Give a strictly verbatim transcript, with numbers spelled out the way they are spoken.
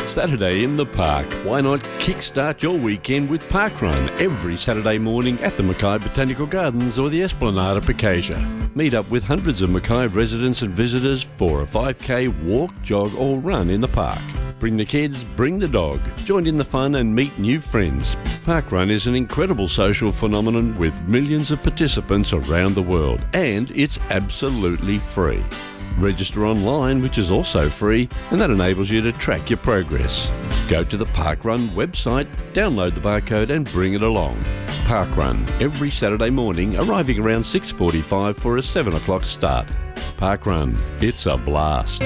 Saturday in the Park. Why not kickstart your weekend with Parkrun every Saturday morning at the Mackay Botanical Gardens or the Esplanade of Piccasia. Meet up with hundreds of Mackay residents and visitors for a five K walk, jog or run in the park. Bring the kids, bring the dog. Join in the fun and meet new friends. Parkrun is an incredible social phenomenon with millions of participants around the world, and it's absolutely free. Register online, which is also free, and that enables you to track your progress. Go to the Parkrun website, download the barcode and bring it along. Parkrun, every Saturday morning, arriving around six forty-five for a seven o'clock start. Parkrun, it's a blast.